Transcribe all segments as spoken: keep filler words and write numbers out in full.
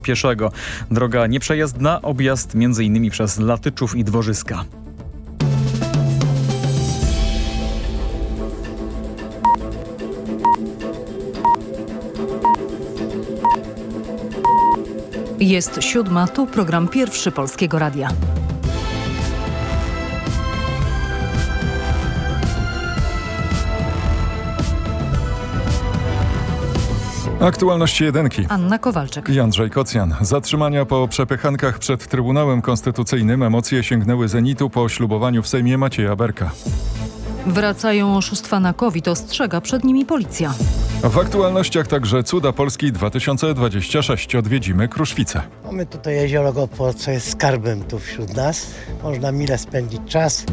pieszego. Droga nieprzejezdna, objazd między innymi przez Latyczów i Dworzyska. Jest siódma, tu program Pierwszy Polskiego Radia. Aktualności jedynki. Anna Kowalczyk i Andrzej Kocjan. Zatrzymania po przepychankach przed Trybunałem Konstytucyjnym. Emocje sięgnęły zenitu po ślubowaniu w Sejmie Macieja Berka. Wracają oszustwa na COVID, ostrzega przed nimi policja. W aktualnościach także Cuda Polski dwa tysiące dwadzieścia sześć. Odwiedzimy Kruszwice. Mamy tutaj jezioro Gopło, co jest skarbem tu wśród nas. Można mile spędzić czas.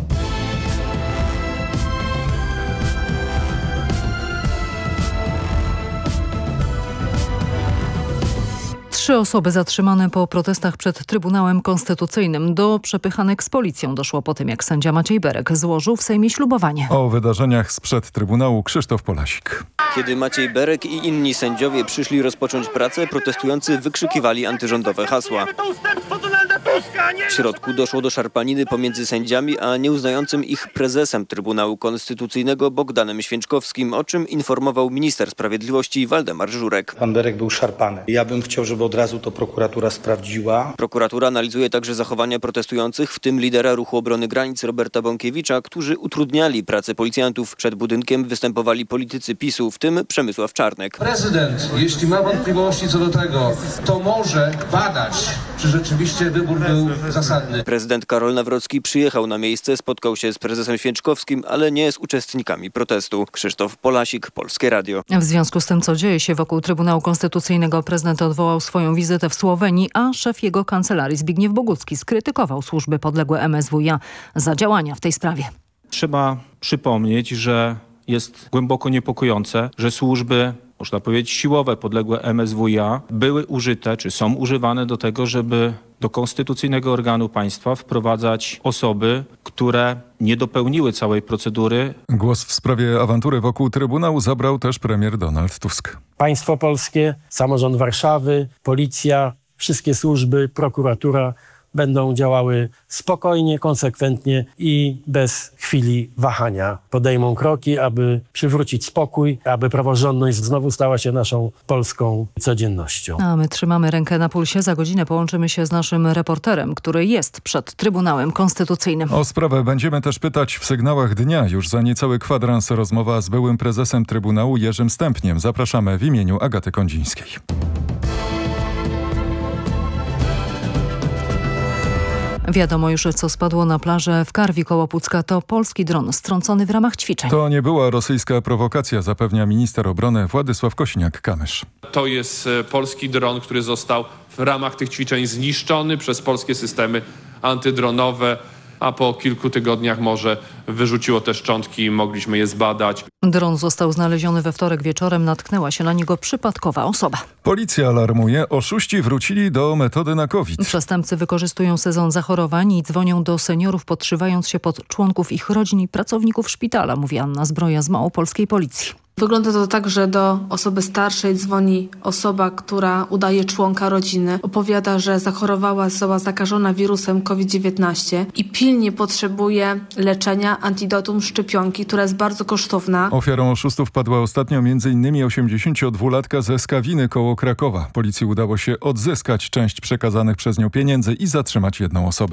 Trzy osoby zatrzymane po protestach przed Trybunałem Konstytucyjnym. Do przepychanek z policją doszło po tym, jak sędzia Maciej Berek złożył w Sejmie ślubowanie. O wydarzeniach sprzed Trybunału Krzysztof Polasik. Kiedy Maciej Berek i inni sędziowie przyszli rozpocząć pracę, protestujący wykrzykiwali antyrządowe hasła. W środku doszło do szarpaniny pomiędzy sędziami a nieuznającym ich prezesem Trybunału Konstytucyjnego Bogdanem Święczkowskim, o czym informował minister sprawiedliwości Waldemar Żurek. Pan Berek był szarpany. Ja bym chciał, żeby od razu to prokuratura sprawdziła. Prokuratura analizuje także zachowania protestujących, w tym lidera Ruchu Obrony Granic Roberta Bąkiewicza, którzy utrudniali pracę policjantów. Przed budynkiem występowali politycy PiSu, w tym Przemysław Czarnek. Prezydent, jeśli ma wątpliwości co do tego, to może badać, czy rzeczywiście wybór był zasadny. Prezydent Karol Nawrocki przyjechał na miejsce, spotkał się z prezesem Święczkowskim, ale nie z uczestnikami protestu. Krzysztof Polasik, Polskie Radio. W związku z tym, co dzieje się wokół Trybunału Konstytucyjnego, prezydent odwołał swoją wizytę w Słowenii, a szef jego kancelarii Zbigniew Bogucki skrytykował służby podległe M S W iA za działania w tej sprawie. Trzeba przypomnieć, że jest głęboko niepokojące, że służby, można powiedzieć siłowe, podległe M S W iA były użyte, czy są używane do tego, żeby do konstytucyjnego organu państwa wprowadzać osoby, które nie dopełniły całej procedury. Głos w sprawie awantury wokół Trybunału zabrał też premier Donald Tusk. Państwo polskie, samorząd Warszawy, policja, wszystkie służby, prokuratura będą działały spokojnie, konsekwentnie i bez chwili wahania. Podejmą kroki, aby przywrócić spokój, aby praworządność znowu stała się naszą polską codziennością. A my trzymamy rękę na pulsie. Za godzinę połączymy się z naszym reporterem, który jest przed Trybunałem Konstytucyjnym. O sprawę będziemy też pytać w sygnałach dnia. Już za niecały kwadrans rozmowa z byłym prezesem Trybunału Jerzym Stępniem. Zapraszamy w imieniu Agaty Kondzińskiej. Wiadomo już, co spadło na plażę w Karwi koło Pucka. To polski dron strącony w ramach ćwiczeń. To nie była rosyjska prowokacja, zapewnia minister obrony Władysław Kosiniak-Kamysz. To jest polski dron, który został w ramach tych ćwiczeń zniszczony przez polskie systemy antydronowe, a po kilku tygodniach morze wyrzuciło te szczątki i mogliśmy je zbadać. Dron został znaleziony we wtorek wieczorem. Natknęła się na niego przypadkowa osoba. Policja alarmuje. Oszuści wrócili do metody na COVID. Przestępcy wykorzystują sezon zachorowań i dzwonią do seniorów, podszywając się pod członków ich rodzin i pracowników szpitala, mówi Anna Zbroja z małopolskiej policji. Wygląda to tak, że do osoby starszej dzwoni osoba, która udaje członka rodziny. Opowiada, że zachorowała, została zakażona wirusem COVID dziewiętnaście i pilnie potrzebuje leczenia, antidotum, szczepionki, która jest bardzo kosztowna. Ofiarą oszustów padła ostatnio m.in. osiemdziesięciodwulatka ze Skawiny koło Krakowa. Policji udało się odzyskać część przekazanych przez nią pieniędzy i zatrzymać jedną osobę.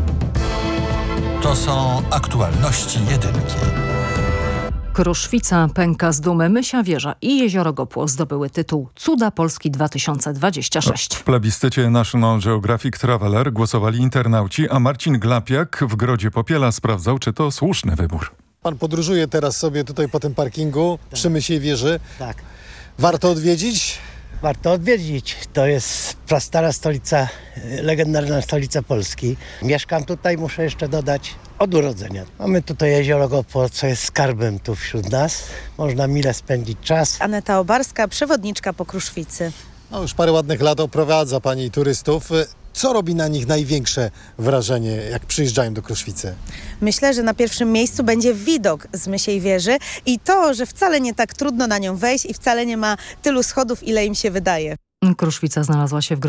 To są aktualności jedynki. Kruszwica pęka z dumy. Mysia Wieża i Jezioro Gopło zdobyły tytuł Cuda Polski dwa tysiące dwadzieścia sześć. W plebiscycie National Geographic Traveler głosowali internauci, a Marcin Glapiak w Grodzie Popiela sprawdzał, czy to słuszny wybór. Pan podróżuje teraz sobie tutaj po tym parkingu tak. przy Mysiej Wieży. Tak. Warto odwiedzić? Warto odwiedzić. To jest prastara stolica, legendarna stolica Polski. Mieszkam tutaj, muszę jeszcze dodać, od urodzenia. Mamy tutaj jezioro Gopło, co jest skarbem tu wśród nas. Można mile spędzić czas. Aneta Obarska, przewodniczka po Kruszwicy. No, już parę ładnych lat oprowadza pani turystów. Co robi na nich największe wrażenie, jak przyjeżdżają do Kruszwicy? Myślę, że na pierwszym miejscu będzie widok z Mysiej Wieży i to, że wcale nie tak trudno na nią wejść i wcale nie ma tylu schodów, ile im się wydaje. Kruszwica znalazła się w